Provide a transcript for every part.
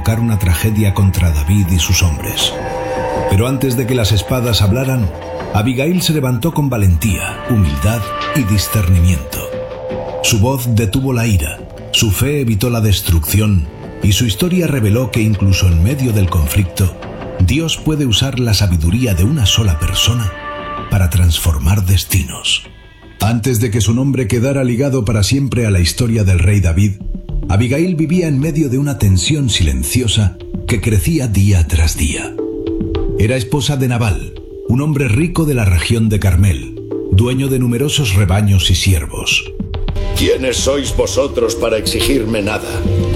provocar una tragedia contra David y sus hombres. Pero antes de que las espadas hablaran, Abigail se levantó con valentía, humildad y discernimiento. Su voz detuvo la ira, su fe evitó la destrucción y su historia reveló que incluso en medio del conflicto, Dios puede usar la sabiduría de una sola persona para transformar destinos. Antes de que su nombre quedara ligado para siempre a la historia del rey David, Abigail vivía en medio de una tensión silenciosa que crecía día tras día. Era esposa de Nabal, un hombre rico de la región de Carmel, dueño de numerosos rebaños y siervos. ¿Quiénes sois vosotros para exigirme nada?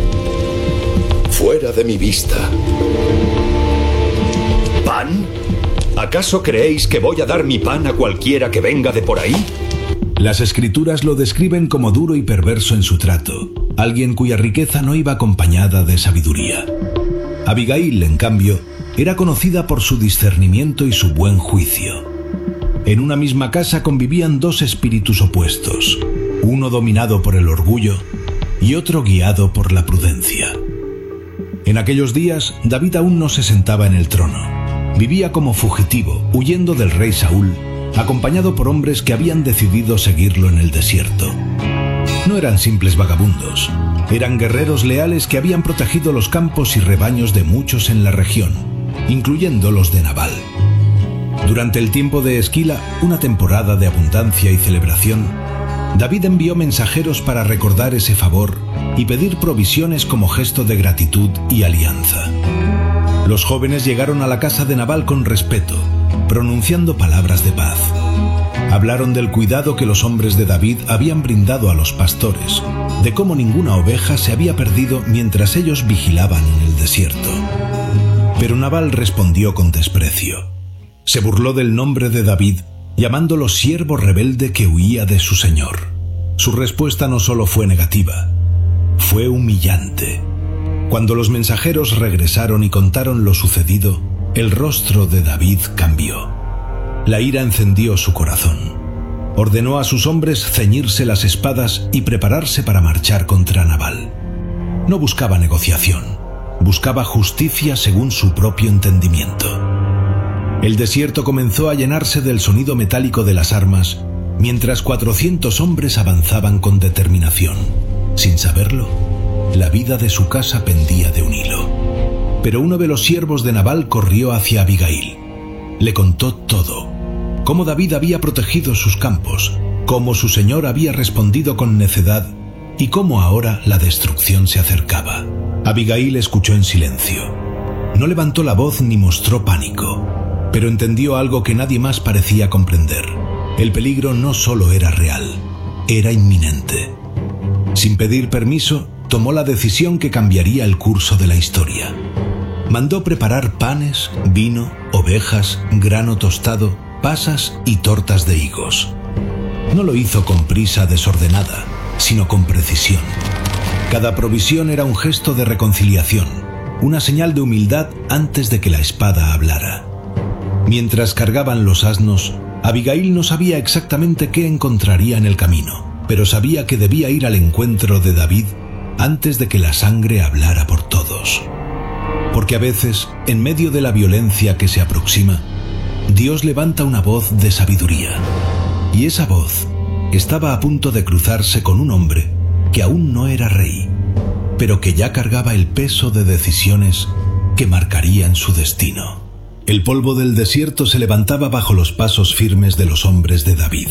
Fuera de mi vista. ¿Pan? ¿Acaso creéis que voy a dar mi pan a cualquiera que venga de por ahí? Las escrituras lo describen como duro y perverso en su trato, alguien cuya riqueza no iba acompañada de sabiduría. Abigail, en cambio, era conocida por su discernimiento y su buen juicio. En una misma casa convivían dos espíritus opuestos, uno dominado por el orgullo y otro guiado por la prudencia. En aquellos días, David aún no se sentaba en el trono. Vivía como fugitivo, huyendo del rey Saúl, acompañado por hombres que habían decidido seguirlo en el desierto. No eran simples vagabundos, eran guerreros leales que habían protegido los campos y rebaños de muchos en la región, incluyendo los de Nabal. Durante el tiempo de Esquila, una temporada de abundancia y celebración, David envió mensajeros para recordar ese favor y pedir provisiones como gesto de gratitud y alianza. Los jóvenes llegaron a la casa de Nabal con respeto, pronunciando palabras de paz. Hablaron del cuidado que los hombres de David habían brindado a los pastores, de cómo ninguna oveja se había perdido mientras ellos vigilaban en el desierto. Pero Nabal respondió con desprecio. Se burló del nombre de David, llamándolo siervo rebelde que huía de su señor. Su respuesta no solo fue negativa, fue humillante. Cuando los mensajeros regresaron y contaron lo sucedido, el rostro de David cambió. La ira encendió su corazón. Ordenó a sus hombres ceñirse las espadas y prepararse para marchar contra Nabal. No buscaba negociación, buscaba justicia según su propio entendimiento. El desierto comenzó a llenarse del sonido metálico de las armas, mientras 400 hombres avanzaban con determinación. Sin saberlo, la vida de su casa pendía de un hilo. Pero uno de los siervos de Nabal corrió hacia Abigail. Le contó todo: cómo David había protegido sus campos, cómo su señor había respondido con necedad y cómo ahora la destrucción se acercaba. Abigail escuchó en silencio. No levantó la voz ni mostró pánico, pero entendió algo que nadie más parecía comprender. El peligro no solo era real, era inminente. Sin pedir permiso, tomó la decisión que cambiaría el curso de la historia. Mandó preparar panes, vino, ovejas, grano tostado, pasas y tortas de higos. No lo hizo con prisa desordenada, sino con precisión. Cada provisión era un gesto de reconciliación, una señal de humildad antes de que la espada hablara. Mientras cargaban los asnos, Abigail no sabía exactamente qué encontraría en el camino, pero sabía que debía ir al encuentro de David antes de que la sangre hablara por todos. Porque a veces, en medio de la violencia que se aproxima, Dios levanta una voz de sabiduría. Y esa voz estaba a punto de cruzarse con un hombre que aún no era rey, pero que ya cargaba el peso de decisiones que marcarían su destino. El polvo del desierto se levantaba bajo los pasos firmes de los hombres de David.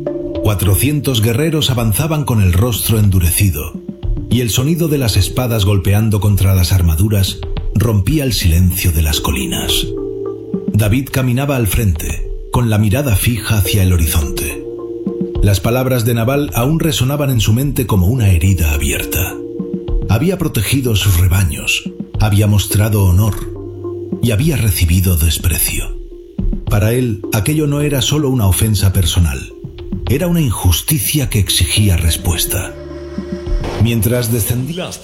400 guerreros avanzaban con el rostro endurecido, y el sonido de las espadas golpeando contra las armaduras rompía el silencio de las colinas. David caminaba al frente, con la mirada fija hacia el horizonte. Las palabras de Nabal aún resonaban en su mente como una herida abierta. Había protegido sus rebaños, había mostrado honor y había recibido desprecio. Para él, aquello no era solo una ofensa personal, era una injusticia que exigía respuesta. Mientras descendían las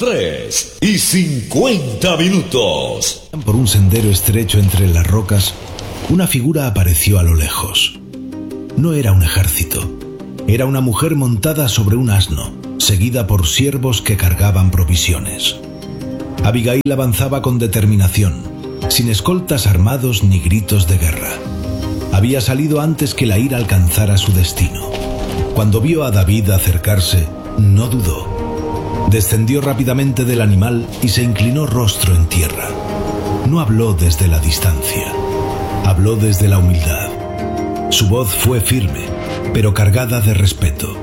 3:50 minutos por un sendero estrecho entre las rocas, una figura apareció a lo lejos. No era un ejército, era una mujer montada sobre un asno, seguida por siervos que cargaban provisiones. Abigail avanzaba con determinación, sin escoltas armados ni gritos de guerra. Había salido antes que la ira alcanzara su destino. Cuando vio a David acercarse, no dudó. Descendió rápidamente del animal y se inclinó rostro en tierra. No habló desde la distancia, habló desde la humildad. Su voz fue firme, pero cargada de respeto.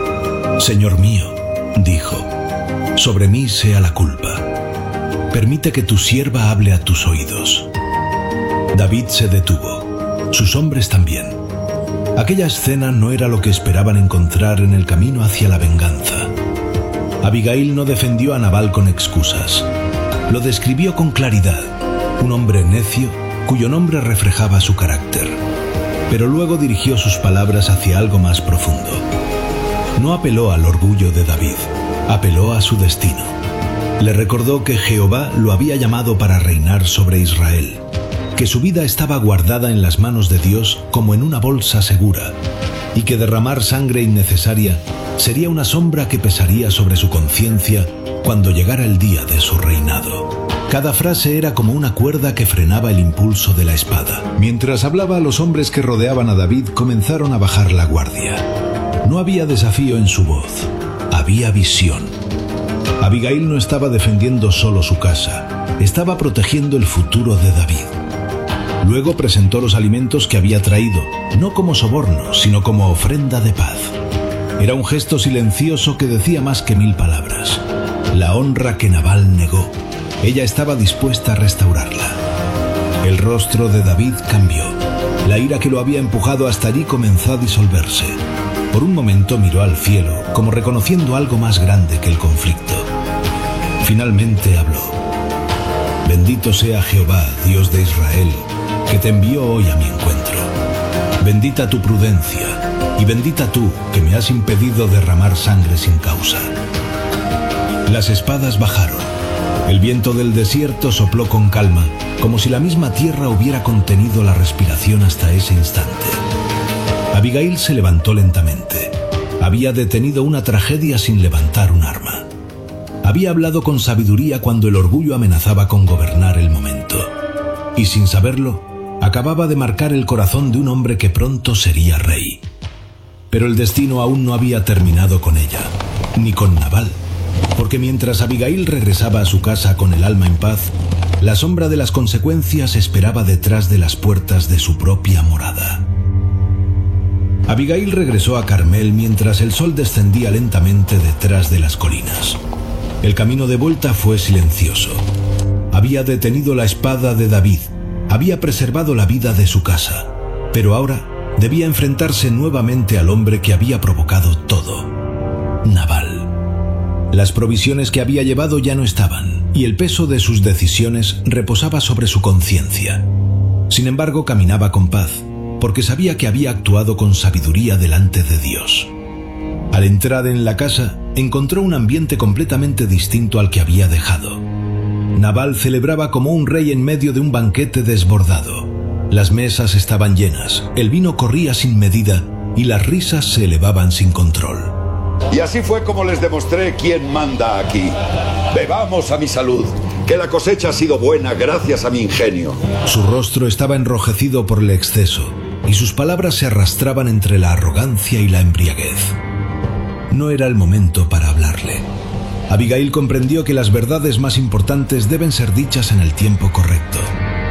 «Señor mío», dijo, «sobre mí sea la culpa. Permite que tu sierva hable a tus oídos». David se detuvo, sus hombres también. Aquella escena no era lo que esperaban encontrar en el camino hacia la venganza. Abigail no defendió a Nabal con excusas. Lo describió con claridad, un hombre necio cuyo nombre reflejaba su carácter. Pero luego dirigió sus palabras hacia algo más profundo. No apeló al orgullo de David, apeló a su destino. Le recordó que Jehová lo había llamado para reinar sobre Israel, que su vida estaba guardada en las manos de Dios como en una bolsa segura, y que derramar sangre innecesaria sería una sombra que pesaría sobre su conciencia cuando llegara el día de su reinado. Cada frase era como una cuerda que frenaba el impulso de la espada. Mientras hablaba, los hombres que rodeaban a David comenzaron a bajar la guardia. No había desafío en su voz, había visión. Abigail no estaba defendiendo solo su casa, estaba protegiendo el futuro de David. Luego presentó los alimentos que había traído, no como soborno, sino como ofrenda de paz. Era un gesto silencioso que decía más que 1000 palabras. La honra que Nabal negó, ella estaba dispuesta a restaurarla. El rostro de David cambió. La ira que lo había empujado hasta allí comenzó a disolverse. Por un momento miró al cielo, como reconociendo algo más grande que el conflicto. Finalmente habló. Bendito sea Jehová, Dios de Israel, que te envió hoy a mi encuentro. Bendita tu prudencia, y bendita tú, que me has impedido derramar sangre sin causa. Las espadas bajaron. El viento del desierto sopló con calma, como si la misma tierra hubiera contenido la respiración hasta ese instante. Abigail se levantó lentamente. Había detenido una tragedia sin levantar un arma. Había hablado con sabiduría cuando el orgullo amenazaba con gobernar el momento. Y sin saberlo, acababa de marcar el corazón de un hombre que pronto sería rey. Pero el destino aún no había terminado con ella, ni con Nabal. Porque mientras Abigail regresaba a su casa con el alma en paz, la sombra de las consecuencias esperaba detrás de las puertas de su propia morada. Abigail regresó a Carmel mientras el sol descendía lentamente detrás de las colinas. El camino de vuelta fue silencioso. Había detenido la espada de David, había preservado la vida de su casa, pero ahora debía enfrentarse nuevamente al hombre que había provocado todo, Nabal. Las provisiones que había llevado ya no estaban, y el peso de sus decisiones reposaba sobre su conciencia. Sin embargo, caminaba con paz, porque sabía que había actuado con sabiduría delante de Dios. Al entrar en la casa, encontró un ambiente completamente distinto al que había dejado. Nabal celebraba como un rey en medio de un banquete desbordado. Las mesas estaban llenas, el vino corría sin medida y las risas se elevaban sin control. Y así fue como les demostré quién manda aquí. Bebamos a mi salud, que la cosecha ha sido buena gracias a mi ingenio. Su rostro estaba enrojecido por el exceso, y sus palabras se arrastraban entre la arrogancia y la embriaguez. No era el momento para hablarle. Abigail comprendió que las verdades más importantes deben ser dichas en el tiempo correcto.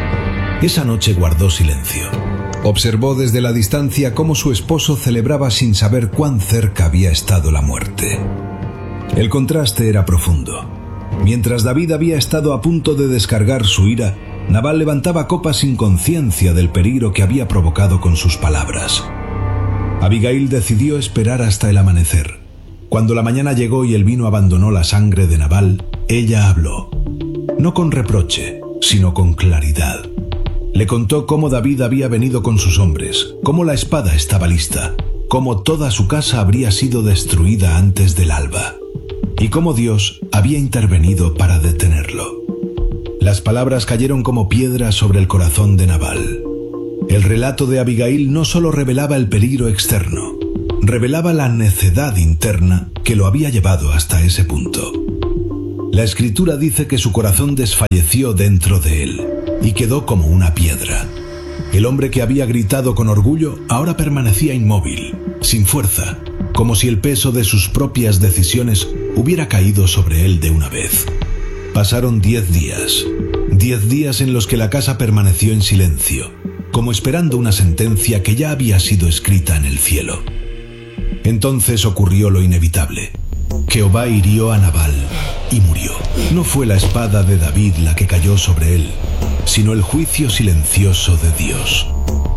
Esa noche guardó silencio. Observó desde la distancia cómo su esposo celebraba sin saber cuán cerca había estado la muerte. El contraste era profundo. Mientras David había estado a punto de descargar su ira, Nabal levantaba copas sin conciencia del peligro que había provocado con sus palabras. Abigail decidió esperar hasta el amanecer. Cuando la mañana llegó y el vino abandonó la sangre de Nabal, ella habló. No con reproche, sino con claridad. Le contó cómo David había venido con sus hombres, cómo la espada estaba lista, cómo toda su casa habría sido destruida antes del alba, y cómo Dios había intervenido para detenerlo. Las palabras cayeron como piedras sobre el corazón de Nabal. El relato de Abigail no solo revelaba el peligro externo, revelaba la necedad interna que lo había llevado hasta ese punto. La escritura dice que su corazón desfalleció dentro de él y quedó como una piedra. El hombre que había gritado con orgullo ahora permanecía inmóvil, sin fuerza, como si el peso de sus propias decisiones hubiera caído sobre él de una vez. Pasaron 10 días. 10 días en los que la casa permaneció en silencio, como esperando una sentencia que ya había sido escrita en el cielo. Entonces ocurrió lo inevitable. Jehová hirió a Nabal y murió. No fue la espada de David la que cayó sobre él, sino el juicio silencioso de Dios.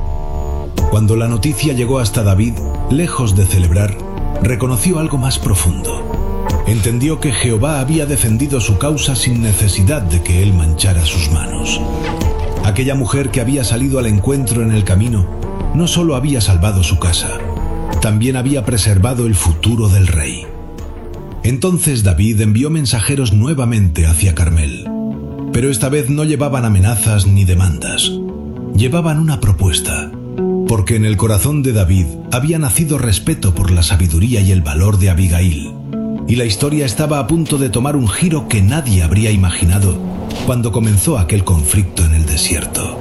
Cuando la noticia llegó hasta David, lejos de celebrar, reconoció algo más profundo. Entendió que Jehová había defendido su causa sin necesidad de que él manchara sus manos. Aquella mujer que había salido al encuentro en el camino no solo había salvado su casa, también había preservado el futuro del rey. Entonces David envió mensajeros nuevamente hacia Carmel, pero esta vez no llevaban amenazas ni demandas. Llevaban una propuesta, porque en el corazón de David había nacido respeto por la sabiduría y el valor de Abigail, y la historia estaba a punto de tomar un giro que nadie habría imaginado cuando comenzó aquel conflicto en el desierto.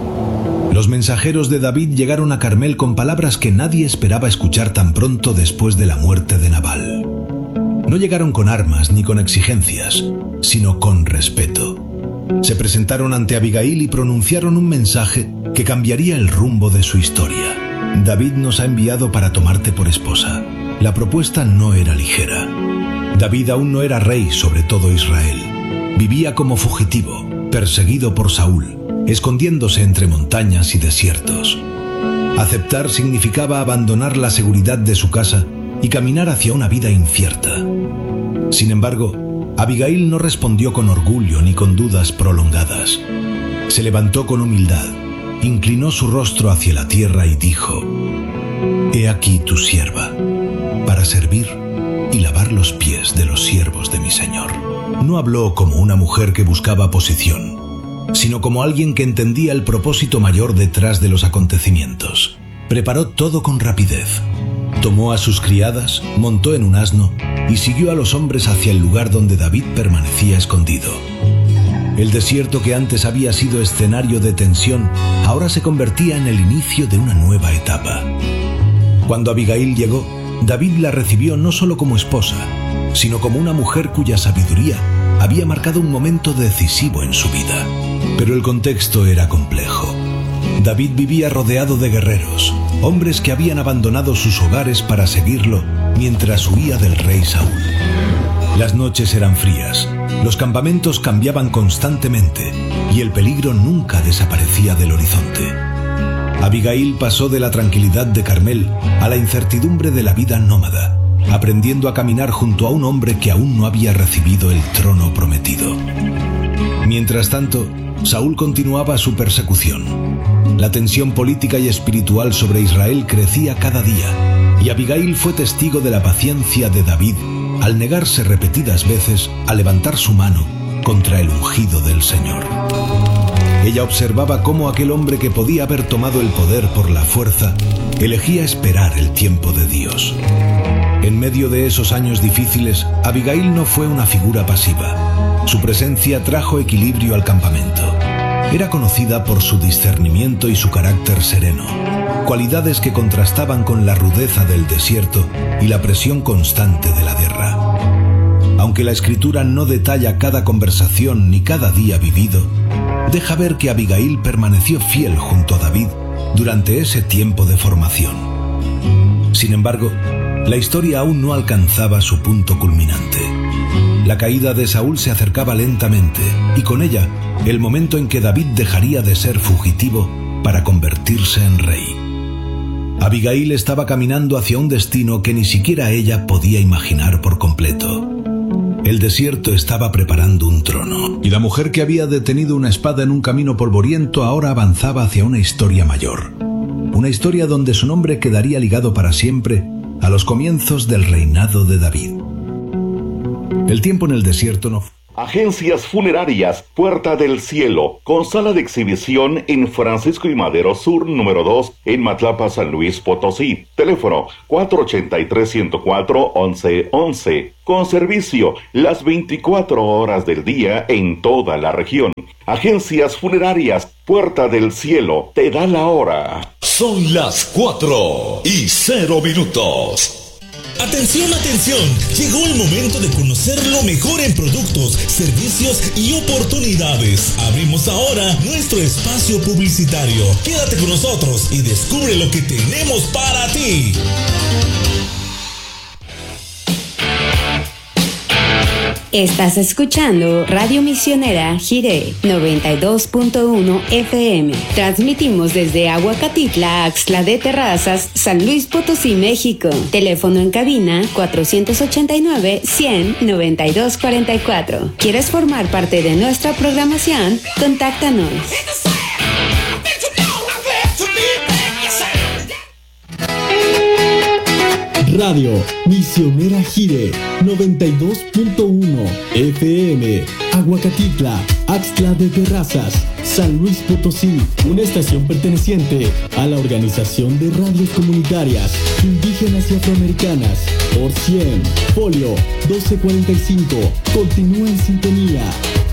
Los mensajeros de David llegaron a Carmel con palabras que nadie esperaba escuchar tan pronto después de la muerte de Nabal. No llegaron con armas ni con exigencias, sino con respeto. Se presentaron ante Abigail y pronunciaron un mensaje que cambiaría el rumbo de su historia. David nos ha enviado para tomarte por esposa. La propuesta no era ligera. David aún no era rey sobre todo Israel. Vivía como fugitivo, perseguido por Saúl, escondiéndose entre montañas y desiertos. Aceptar significaba abandonar la seguridad de su casa y caminar hacia una vida incierta. Sin embargo, Abigail no respondió con orgullo ni con dudas prolongadas. Se levantó con humildad, inclinó su rostro hacia la tierra y dijo: «He aquí tu sierva, para servir y lavar los pies de los siervos de mi Señor». No habló como una mujer que buscaba posición, sino como alguien que entendía el propósito mayor detrás de los acontecimientos. Preparó todo con rapidez. Tomó a sus criadas, montó en un asno y siguió a los hombres hacia el lugar donde David permanecía escondido. El desierto que antes había sido escenario de tensión, ahora se convertía en el inicio de una nueva etapa. Cuando Abigail llegó, David la recibió no solo como esposa, sino como una mujer cuya sabiduría había marcado un momento decisivo en su vida. Pero el contexto era complejo. David vivía rodeado de guerreros, hombres que habían abandonado sus hogares para seguirlo mientras huía del rey Saúl. Las noches eran frías, los campamentos cambiaban constantemente y el peligro nunca desaparecía del horizonte. Abigail pasó de la tranquilidad de Carmel a la incertidumbre de la vida nómada, aprendiendo a caminar junto a un hombre que aún no había recibido el trono prometido. Mientras tanto, Saúl continuaba su persecución. La tensión política y espiritual sobre Israel crecía cada día, y Abigail fue testigo de la paciencia de David al negarse repetidas veces a levantar su mano contra el ungido del Señor. Ella observaba cómo aquel hombre que podía haber tomado el poder por la fuerza elegía esperar el tiempo de Dios. En medio de esos años difíciles, Abigail no fue una figura pasiva. Su presencia trajo equilibrio al campamento. Era conocida por su discernimiento y su carácter sereno, cualidades que contrastaban con la rudeza del desierto y la presión constante de la guerra. Aunque la escritura no detalla cada conversación ni cada día vivido, deja ver que Abigail permaneció fiel junto a David durante ese tiempo de formación. Sin embargo, la historia aún no alcanzaba su punto culminante. La caída de Saúl se acercaba lentamente, y con ella, el momento en que David dejaría de ser fugitivo para convertirse en rey. Abigail estaba caminando hacia un destino que ni siquiera ella podía imaginar por completo. El desierto estaba preparando un trono, y la mujer que había detenido una espada en un camino polvoriento ahora avanzaba hacia una historia mayor. Una historia donde su nombre quedaría ligado para siempre a los comienzos del reinado de David. El tiempo en el desierto no Agencias Funerarias Puerta del Cielo, con sala de exhibición en Francisco y Madero Sur, número 2, en Matlapa, San Luis Potosí. Teléfono 483-104-1111. Con servicio las 24 horas del día en toda la región. Agencias Funerarias Puerta del Cielo, te da la hora. Son las 4:00. Atención, atención, llegó el momento de conocer lo mejor en productos, servicios y oportunidades. Abrimos ahora nuestro espacio publicitario. Quédate con nosotros y descubre lo que tenemos para ti. Estás escuchando Radio Misionera Jiré 92.1 FM. Transmitimos desde Aguacatitla, Axtla de Terrazas, San Luis Potosí, México. Teléfono en cabina 489-100-9244. ¿Quieres formar parte de nuestra programación? Contáctanos. Radio Misionera Jiré 92.1 FM, Aguacatitla, Axtla de Terrazas, San Luis Potosí. Una estación perteneciente a la Organización de Radios Comunitarias Indígenas y Afroamericanas. Por 100, folio 1245. Continúa en sintonía.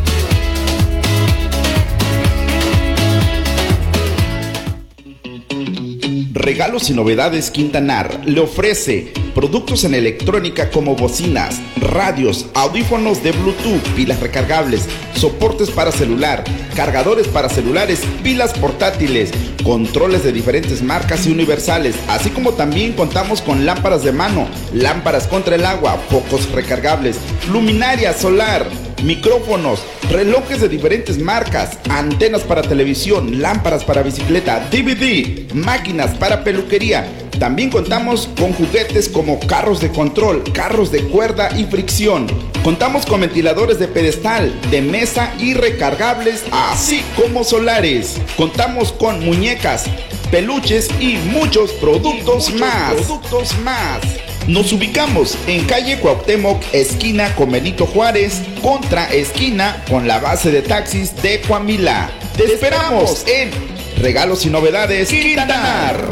Regalos y Novedades Quintanar le ofrece productos en electrónica como bocinas, radios, audífonos de Bluetooth, pilas recargables, soportes para celular, cargadores para celulares, pilas portátiles, controles de diferentes marcas y universales, así como también contamos con lámparas de mano, lámparas contra el agua, focos recargables, luminaria solar, micrófonos, relojes de diferentes marcas, antenas para televisión, lámparas para bicicleta, DVD, máquinas para peluquería. También contamos con juguetes como carros de control, carros de cuerda y fricción. Contamos con ventiladores de pedestal, de mesa y recargables, así como solares. Contamos con muñecas, peluches y muchos productos más. Nos ubicamos en calle Cuauhtémoc, esquina con Benito Juárez, contra esquina con la base de taxis de Coahuila. Te esperamos en Regalos y Novedades Quintanar.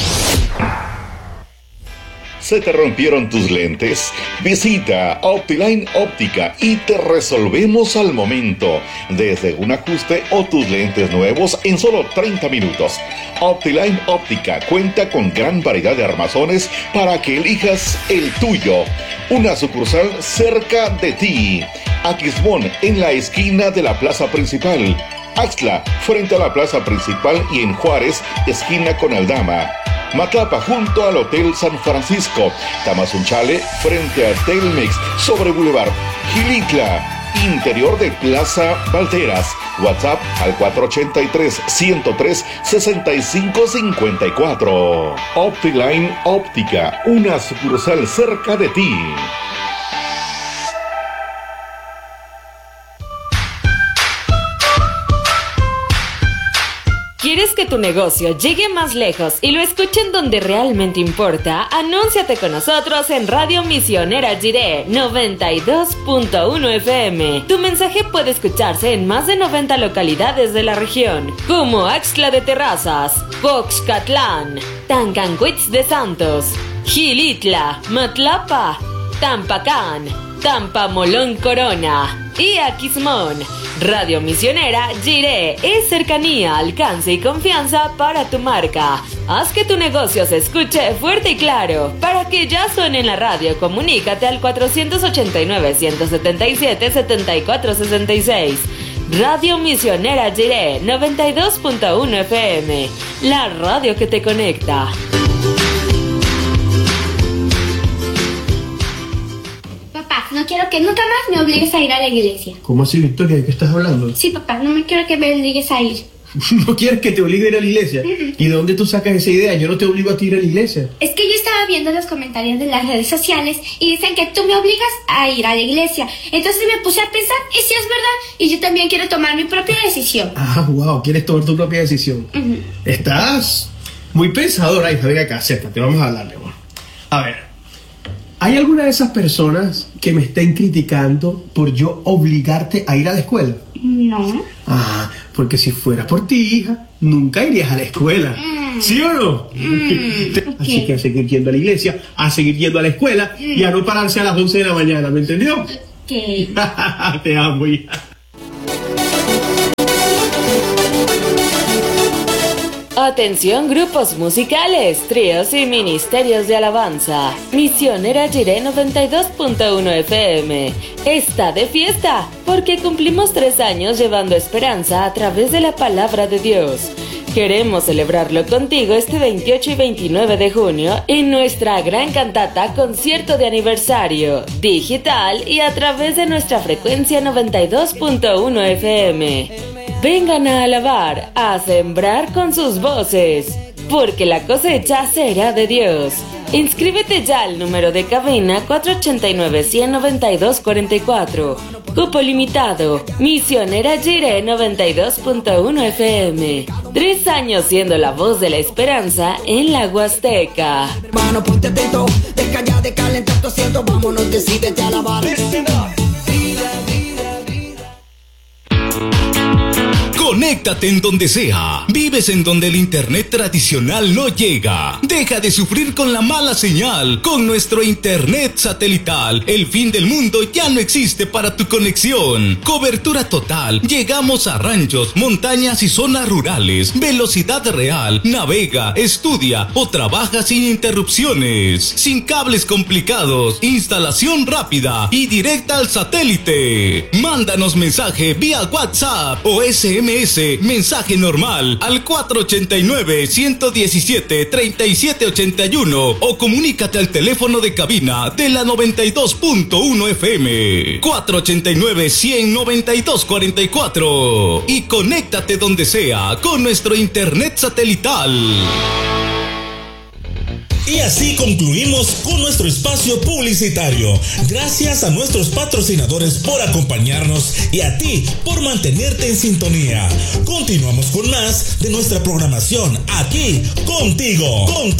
¿Se te rompieron tus lentes? Visita Optiline Óptica y te resolvemos al momento, desde un ajuste o tus lentes nuevos en solo 30 minutos. Optiline Óptica cuenta con gran variedad de armazones para que elijas el tuyo. Una sucursal cerca de ti. Aquismón, en la esquina de la plaza principal. Axtla, frente a la plaza principal, y en Juárez, esquina con Aldama. Matlapa, junto al Hotel San Francisco. Tamazunchale, frente a Telmex, sobre Boulevard. Gilitla, interior de Plaza Valteras. WhatsApp al 483-103-6554. Optiline Óptica, una sucursal cerca de ti. ¿Quieres que tu negocio llegue más lejos y lo escuchen donde realmente importa? Anúnciate con nosotros en Radio Misionera Jiré 92.1 FM. Tu mensaje puede escucharse en más de 90 localidades de la región, como Axtla de Terrazas, Coxcatlán, Tancancuitz de Santos, Gilitla, Matlapa, Tampacán, Tampamolón Corona y Aquismón. Radio Misionera Jiré es cercanía, alcance y confianza para tu marca. Haz que tu negocio se escuche fuerte y claro. Para que ya suene en la radio, comunícate al 489-177-7466. Radio Misionera Jiré 92.1 FM, la radio que te conecta. No quiero que nunca más me obligues a ir a la iglesia. ¿Cómo así, Victoria? ¿De qué estás hablando? Sí, papá, no me quiero que me obligues a ir. ¿No quieres que te obligue a ir a la iglesia? ¿Y de dónde tú sacas esa idea? Yo no te obligo a ti a ir a la iglesia. Es que yo estaba viendo los comentarios de las redes sociales y dicen que tú me obligas a ir a la iglesia. Entonces me puse a pensar, ¿y si es verdad? Y yo también quiero tomar mi propia decisión. Ah, wow, quieres tomar tu propia decisión. Estás muy pensadora, hija. Ven acá, acércate, vamos a hablarle. A ver, ¿Hay alguna de esas personas que me estén criticando por yo obligarte a ir a la escuela? No. Ah, porque si fuera por ti, hija, nunca irías a la escuela. ¿Sí o no? Así que a seguir yendo a la iglesia, a seguir yendo a la escuela y a no pararse a las 11 de la mañana, ¿me entendió? ¿Qué? Te amo, hija. Atención grupos musicales, tríos y ministerios de alabanza. Misionera Jiré 92.1 FM está de fiesta porque cumplimos 3 años llevando esperanza a través de la palabra de Dios. Queremos celebrarlo contigo este 28 y 29 de junio en nuestra gran cantata concierto de aniversario, digital y a través de nuestra frecuencia 92.1 FM. Vengan a alabar, a sembrar con sus voces, porque la cosecha será de Dios. Inscríbete ya al número de cabina 489-192-44. Cupo limitado. Misionera Jiré 92.1 FM. 3 años siendo la voz de la esperanza en la Huasteca. Hermano, ponte atento, deja ya de calentar tu asiento, vámonos, decídete a alabar. Conéctate en donde sea. Vives en donde el internet tradicional no llega. Deja de sufrir con la mala señal. Con nuestro internet satelital, el fin del mundo ya no existe para tu conexión. Cobertura total. Llegamos a ranchos, montañas y zonas rurales. Velocidad real. Navega, estudia o trabaja sin interrupciones. Sin cables complicados. Instalación rápida y directa al satélite. Mándanos mensaje vía WhatsApp o SMS. Mensaje normal al 489-117-3781 o comunícate al teléfono de cabina de la 92.1 FM 489-100-9244 y conéctate donde sea con nuestro internet satelital. Y así concluimos con nuestro espacio publicitario. Gracias a nuestros patrocinadores por acompañarnos y a ti por mantenerte en sintonía. Continuamos con más de nuestra programación aquí contigo.